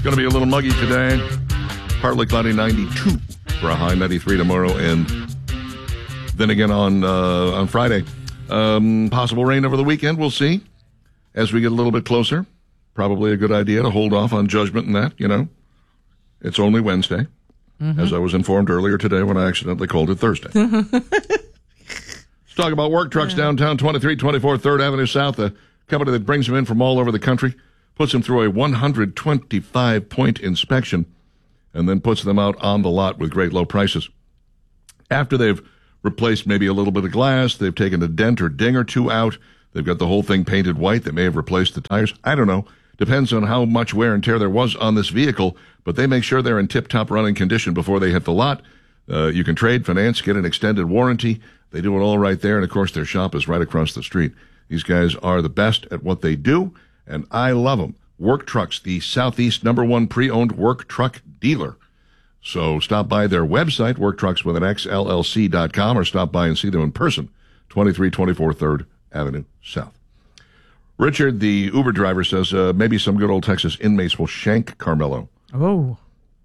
Going to be a little muggy today. Partly cloudy, 92 for a high, 93 tomorrow, and then again on Friday. Possible rain over the weekend, we'll see. As we get a little bit closer, probably a good idea to hold off on judgment and that, you know. It's only Wednesday, as I was informed earlier today when I accidentally called it Thursday. Let's talk about work trucks downtown, 2324 3rd Avenue South, a company that brings them in from all over the country, puts them through a 125-point inspection, and then puts them out on the lot with great low prices. After they've replaced maybe a little bit of glass, they've taken a dent or ding or two out, they've got the whole thing painted white, they may have replaced the tires, I don't know. Depends on how much wear and tear there was on this vehicle, but they make sure they're in tip-top running condition before they hit the lot. You can trade, finance, get an extended warranty. They do it all right there, and of course their shop is right across the street. These guys are the best at what they do, and I love them. Work Trucks, the Southeast #1 pre-owned work truck dealer. So stop by their website, worktruckswithAnXLLC.com, or stop by and see them in person, 2324 3rd Avenue South. Richard, the Uber driver, says maybe some good old Texas inmates will shank Carmelo. Oh.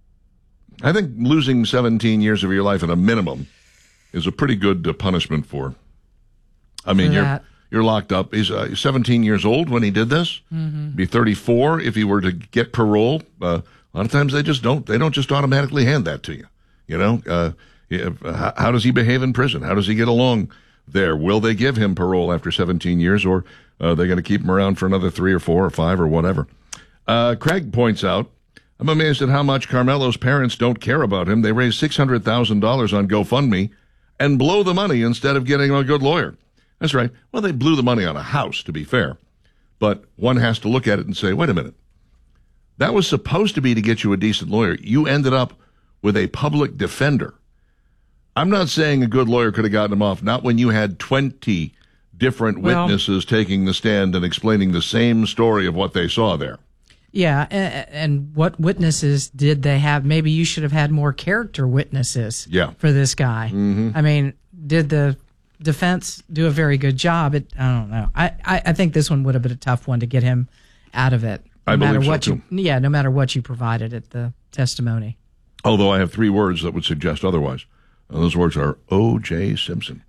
I think losing 17 years of your life at a minimum is a pretty good punishment for. I mean, you're locked up. He's 17 years old when he did this. Mm-hmm. Be 34 if he were to get parole. A lot of times they just don't. They don't just automatically hand that to you. You know, how does he behave in prison? How does he get along there? Will they give him parole after 17 years, or are they going to keep him around for another 3 or 4 or 5 or whatever? Craig points out, I'm amazed at how much Carmelo's parents don't care about him. They raise $600,000 on GoFundMe and blow the money instead of getting a good lawyer. That's right. Well, they blew the money on a house, to be fair. But one has to look at it and say, wait a minute. That was supposed to be to get you a decent lawyer. You ended up with a public defender. I'm not saying a good lawyer could have gotten him off, not when you had 20 different witnesses taking the stand and explaining the same story of what they saw there. Yeah, and what witnesses did they have? Maybe you should have had more character witnesses for this guy. Mm-hmm. I mean, did the defense do a very good job? I don't know. I think this one would have been a tough one to get him out of it. No matter what you provided at the testimony. Although I have 3 words that would suggest otherwise. Those words are O.J. Simpson.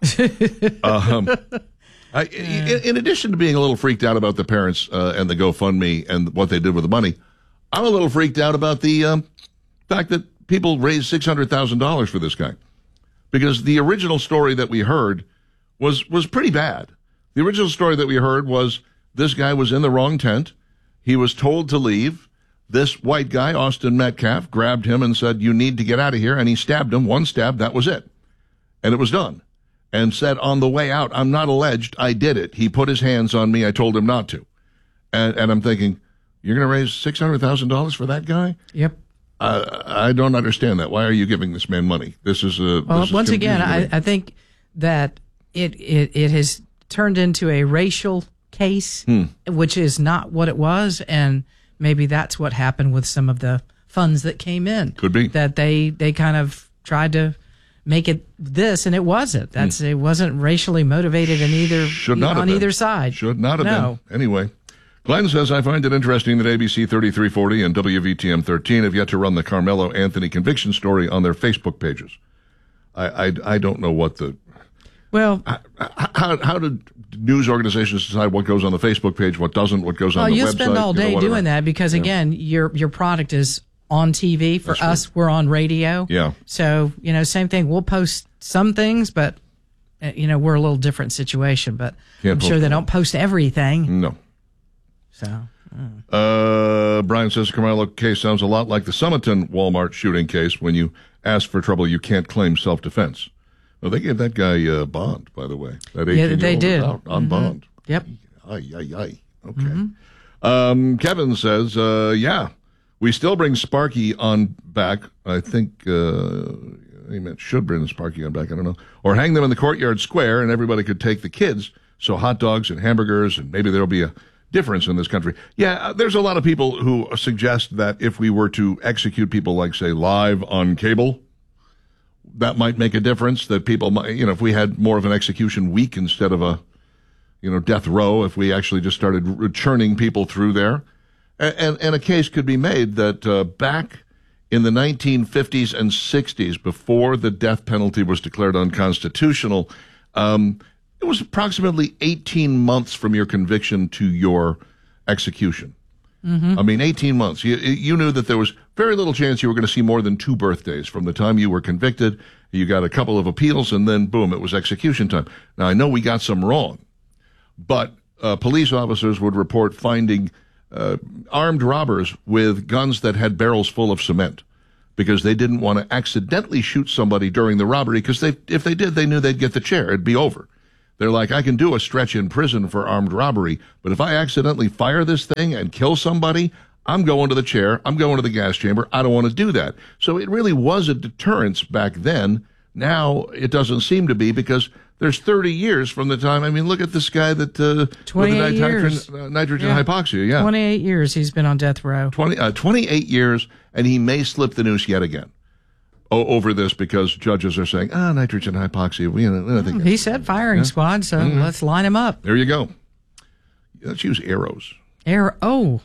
In addition to being a little freaked out about the parents and the GoFundMe and what they did with the money, I'm a little freaked out about the fact that people raised $600,000 for this guy. Because the original story that we heard was pretty bad. The original story that we heard was this guy was in the wrong tent. He was told to leave. This white guy, Austin Metcalf, grabbed him and said, you need to get out of here. And he stabbed him. 1 stab, that was it. And it was done. And said on the way out, I'm not alleged, I did it. He put his hands on me, I told him not to. And I'm thinking, you're going to raise $600,000 for that guy? Yep. I don't understand that. Why are you giving this man money? This is once again, I think that it has turned into a racial case, which is not what it was, and maybe that's what happened with some of the funds that came in. Could be. That they kind of tried to make it this, and it wasn't. It wasn't racially motivated in either side. Should not have been. Anyway, Glenn says, I find it interesting that ABC 3340 and WVTM 13 have yet to run the Carmelo Anthony conviction story on their Facebook pages. I don't know what the... Well... How did news organizations decide what goes on the Facebook page, what doesn't, what goes on the website? You'll spend all day doing that because, again, your product is on TV. For us, we're on radio. Yeah. So, same thing. We'll post some things, but, we're a little different situation. But I'm sure they don't post everything. No. So. Brian says the Carmelo case sounds a lot like the Summerton Walmart shooting case. When you ask for trouble, you can't claim self-defense. Well, they gave that guy bond, by the way. That 18-year-old they did. Out on bond. Yep. Okay. Kevin says, we still bring Sparky on back. I think he meant should bring Sparky on back. I don't know. Or hang them in the courtyard square, and everybody could take the kids. So hot dogs and hamburgers, and maybe there'll be a difference in this country. Yeah, there's a lot of people who suggest that if we were to execute people like, say, live on cable, that might make a difference, that people might, if we had more of an execution week instead of a, death row, if we actually just started churning people through there And a case could be made that back in the 1950s and 60s, before the death penalty was declared unconstitutional, it was approximately 18 months from your conviction to your execution. Mm-hmm. I mean, 18 months. You knew that there was very little chance you were going to see more than 2 birthdays from the time you were convicted. You got a couple of appeals, and then, boom, it was execution time. Now, I know we got some wrong, but police officers would report finding armed robbers with guns that had barrels full of cement because they didn't want to accidentally shoot somebody during the robbery, because if they did, they knew they'd get the chair. It'd be over. They're like, I can do a stretch in prison for armed robbery, but if I accidentally fire this thing and kill somebody, I'm going to the chair. I'm going to the gas chamber. I don't want to do that. So it really was a deterrence back then. Now it doesn't seem to be, because there's 30 years from the time. I mean, look at this guy that 28 years. Nitrogen hypoxia. Yeah, 28 years he's been on death row. 28 years, and he may slip the noose yet again over this, because judges are saying, nitrogen hypoxia. We don't think he said firing squad, so let's line him up. There you go. Let's use arrows. No.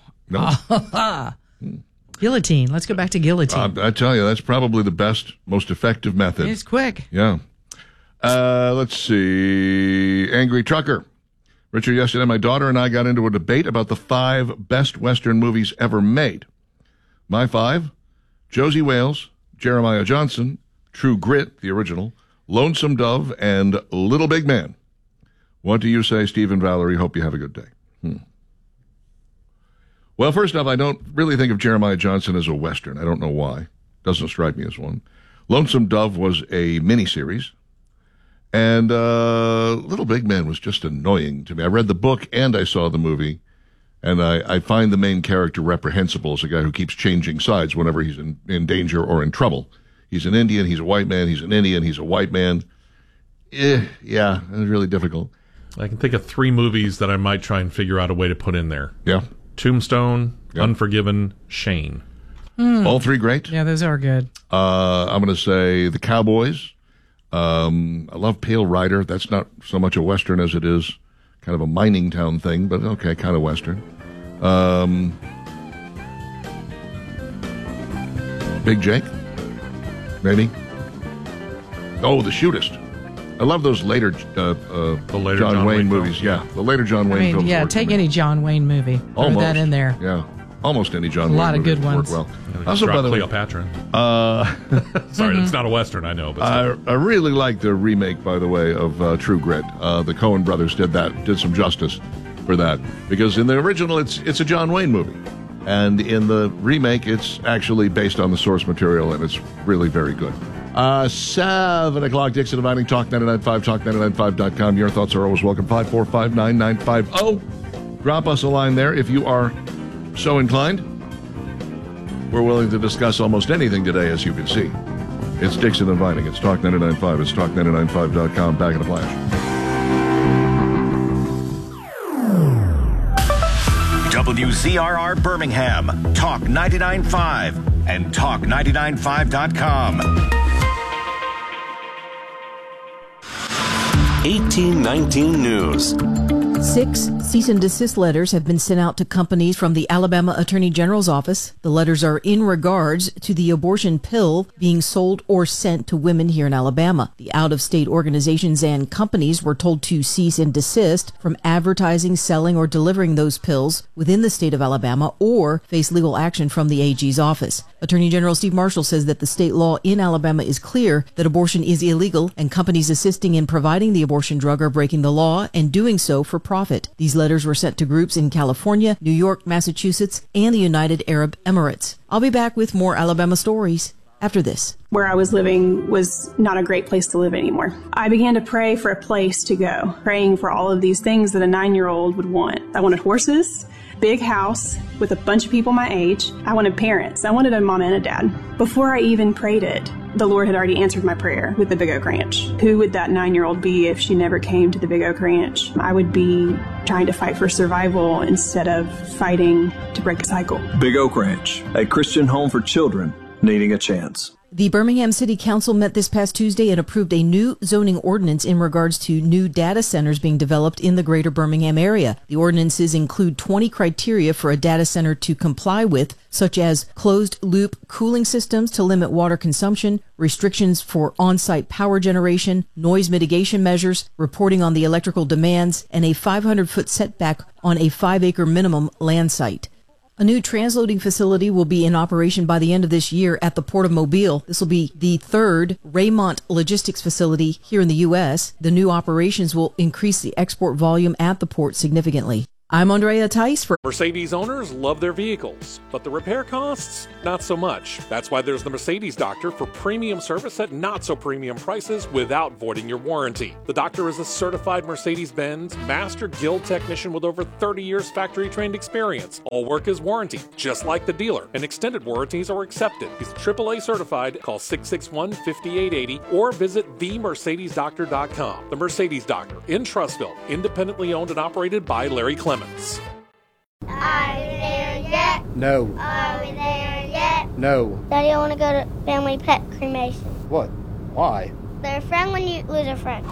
Guillotine. Let's go back to guillotine. I tell you, that's probably the best, most effective method. It's quick. Yeah. Let's see. Angry Trucker. Richard, yesterday my daughter and I got into a debate about the 5 best Western movies ever made. My 5: Josie Wales, Jeremiah Johnson, True Grit, the original, Lonesome Dove, and Little Big Man. What do you say, Steve and Valerie? Hope you have a good day. Well, first off, I don't really think of Jeremiah Johnson as a Western. I don't know why. Doesn't strike me as one. Lonesome Dove was a miniseries. And Little Big Man was just annoying to me. I read the book and I saw the movie, and I find the main character reprehensible as a guy who keeps changing sides whenever he's in danger or in trouble. He's an Indian, he's a white man, he's an Indian, he's a white man. Yeah, it's really difficult. I can think of 3 movies that I might try and figure out a way to put in there. Yeah. Tombstone, Unforgiven, Shane. All 3 great. Yeah, those are good. I'm going to say The Cowboys. I love Pale Rider. That's not so much a Western as it is kind of a mining town thing, but okay, kind of Western. Big Jake, maybe. Oh, The Shootist. I love those later, John Wayne movies. Films. Yeah, the later John Wayne films. Yeah, take any John Wayne movie. Throw that in there. Yeah, almost any John Wayne movie. A lot of good ones. Well. Also, by the way, Cleopatra. Sorry, it's not a Western, I know. But I really like the remake, by the way, of True Grit. The Coen brothers did some justice for that, because in the original, it's a John Wayne movie, and in the remake, it's actually based on the source material, and it's really very good. 7 o'clock, Dixon Dividing, Talk 99.5, talk995.com. Your thoughts are always welcome. 545-9950. Drop us a line there if you are so inclined. We're willing to discuss almost anything today, as you can see. It's Dixon Inviting. It's Talk 99.5. It's talk995.com. Back in a flash. WZRR Birmingham, Talk 99.5, and talk995.com. 1819 News. 6 cease and desist letters have been sent out to companies from the Alabama Attorney General's office. The letters are in regards to the abortion pill being sold or sent to women here in Alabama. The out-of-state organizations and companies were told to cease and desist from advertising, selling, or delivering those pills within the state of Alabama or face legal action from the AG's office. Attorney General Steve Marshall says that the state law in Alabama is clear that abortion is illegal, and companies assisting in providing the abortion drug are breaking the law and doing so for profit. These letters were sent to groups in California, New York, Massachusetts, and the United Arab Emirates. I'll be back with more Alabama stories after this. Where I was living was not a great place to live anymore. I began to pray for a place to go, praying for all of these things that a 9-year-old would want. I wanted horses, big house with a bunch of people my age. I wanted parents. I wanted a mom and a dad. Before I even prayed it, the Lord had already answered my prayer with the Big Oak Ranch. Who would that 9-year-old be if she never came to the Big Oak Ranch? I would be trying to fight for survival instead of fighting to break a cycle. Big Oak Ranch, a Christian home for children needing a chance. The Birmingham City Council met this past Tuesday and approved a new zoning ordinance in regards to new data centers being developed in the greater Birmingham area. The ordinances include 20 criteria for a data center to comply with, such as closed-loop cooling systems to limit water consumption, restrictions for on-site power generation, noise mitigation measures, reporting on the electrical demands, and a 500-foot setback on a 5-acre minimum land site. A new transloading facility will be in operation by the end of this year at the Port of Mobile. This will be the third Raymont logistics facility here in the U.S. The new operations will increase the export volume at the port significantly. I'm Andrea Tice for Mercedes owners love their vehicles, but the repair costs, not so much. That's why there's the Mercedes Doctor for premium service at not so premium prices without voiding your warranty. The Doctor is a certified Mercedes-Benz Master Guild technician with over 30 years factory-trained experience. All work is warranted, just like the dealer, and extended warranties are accepted. He's AAA certified. Call 661-5880 or visit themercedesdoctor.com. The Mercedes Doctor in Trussville, independently owned and operated by Larry Clemens. Are we there yet? No. Are we there yet? No. Daddy, I want to go to family pet cremation. What? Why? They're a friend when you lose a friend.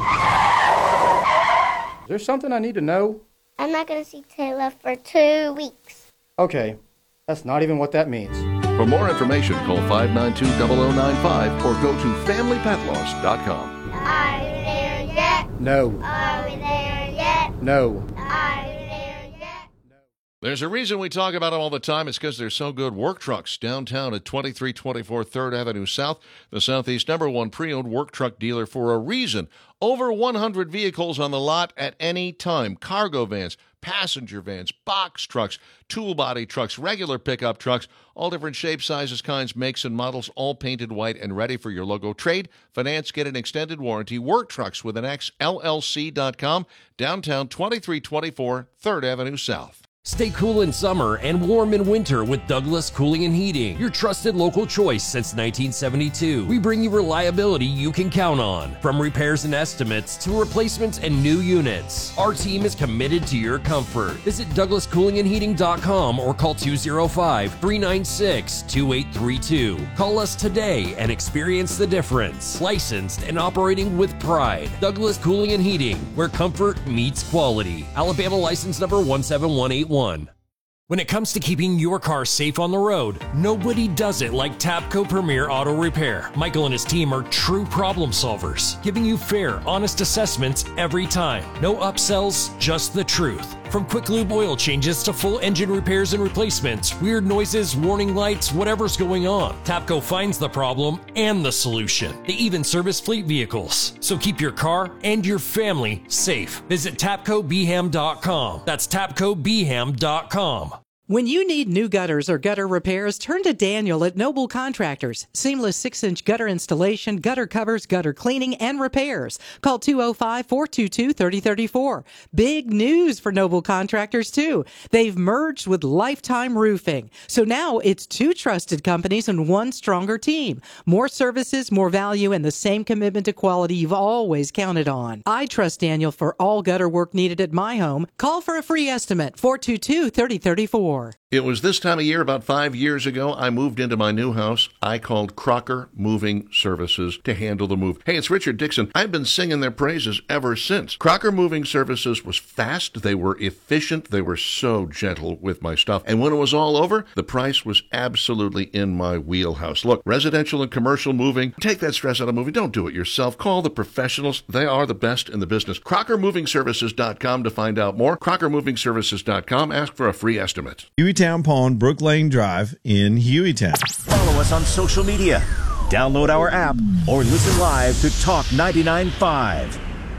Is there something I need to know? I'm not going to see Taylor for 2 weeks. Okay. That's not even what that means. For more information, call 592-0095 or go to familypetloss.com. Are we there yet? No. Are we there yet? No. Are we there yet? There's a reason we talk about them all the time. It's because they're so good. Work Trucks, downtown at 2324 3rd Avenue South, the Southeast #1 pre-owned work truck dealer for a reason. Over 100 vehicles on the lot at any time. Cargo vans, passenger vans, box trucks, tool body trucks, regular pickup trucks, all different shapes, sizes, kinds, makes, and models, all painted white and ready for your logo. Trade, finance, get an extended warranty. Work Trucks with an X, LLC.com, downtown 2324 3rd Avenue South. Stay cool in summer and warm in winter with Douglas Cooling and Heating, your trusted local choice since 1972. We bring you reliability you can count on, from repairs and estimates to replacements and new units. Our team is committed to your comfort. Visit DouglasCoolingandHeating.com or call 205-396-2832. Call us today and experience the difference. Licensed and operating with pride. Douglas Cooling and Heating, where comfort meets quality. Alabama license number 17181. When it comes to keeping your car safe on the road, nobody does it like Tapco Premier Auto Repair. Michael and his team are true problem solvers, giving you fair, honest assessments every time. No upsells, just the truth. From quick lube oil changes to full engine repairs and replacements, weird noises, warning lights, whatever's going on, Tapco finds the problem and the solution. They even service fleet vehicles. So keep your car and your family safe. Visit TapcoBeham.com. That's TapcoBeham.com. When you need new gutters or gutter repairs, turn to Daniel at Noble Contractors. Seamless 6-inch gutter installation, gutter covers, gutter cleaning, and repairs. Call 205-422-3034. Big news for Noble Contractors, too. They've merged with Lifetime Roofing. So now it's 2 trusted companies and 1 stronger team. More services, more value, and the same commitment to quality you've always counted on. I trust Daniel for all gutter work needed at my home. Call for a free estimate, 422-3034. It was this time of year about 5 years ago. I moved into my new house. I called Crocker Moving Services to handle the move. Hey, it's Richard Dixon. I've been singing their praises ever since. Crocker Moving Services was fast. They were efficient. They were so gentle with my stuff. And when it was all over, the price was absolutely in my wheelhouse. Look, residential and commercial moving, take that stress out of moving. Don't do it yourself. Call the professionals. They are the best in the business. CrockerMovingServices.com to find out more. CrockerMovingServices.com. Ask for a free estimate. Hueytown Pond, Brook Lane Drive in Hueytown. Follow us on social media. Download our app or listen live to Talk 99.5.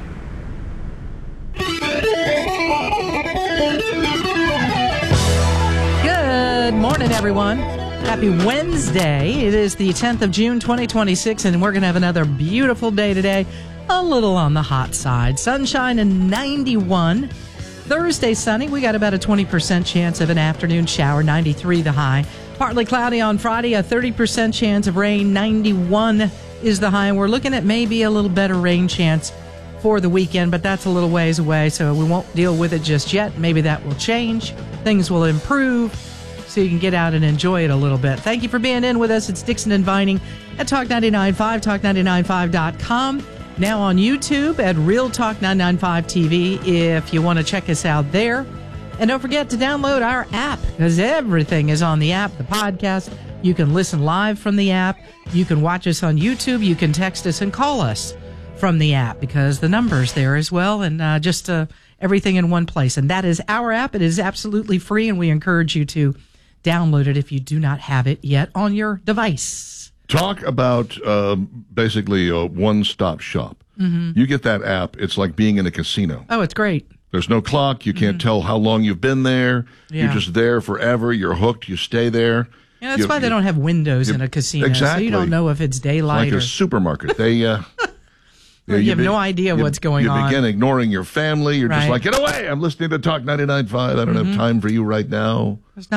Good morning, everyone. Happy Wednesday. It is the 10th of June, 2026, and we're going to have another beautiful day today. A little on the hot side. Sunshine and 91. Thursday, sunny. We got about a 20% chance of an afternoon shower, 93 the high. Partly cloudy on Friday, a 30% chance of rain, 91 is the high. And we're looking at maybe a little better rain chance for the weekend, but that's a little ways away, so we won't deal with it just yet. Maybe that will change. Things will improve. so you can get out and enjoy it a little bit. Thank you for being in with us. It's Dixon and Vining at Talk 99.5, talk995.com. Now on YouTube at Real Talk 995 TV if you want to check us out there. And don't forget to download our app, because everything is on the app, the podcast. You can listen live from the app. You can watch us on YouTube. You can text us and call us from the app, because the number's there as well, and just everything in one place. And that is our app. It is absolutely free, and we encourage you to download it if you do not have it yet on your device. Talk about basically a one-stop shop. Mm-hmm. You get that app, it's like being in a casino. Oh, it's great. There's no clock. You can't tell how long you've been there. Yeah. You're just there forever. You're hooked. You stay there. Yeah, that's why they don't have windows in a casino. Exactly. So you don't know if it's daylight. It's like a supermarket. They you have no idea what's going on. You begin ignoring your family. You're just like, get away. I'm listening to Talk 99.5. I don't have time for you right now.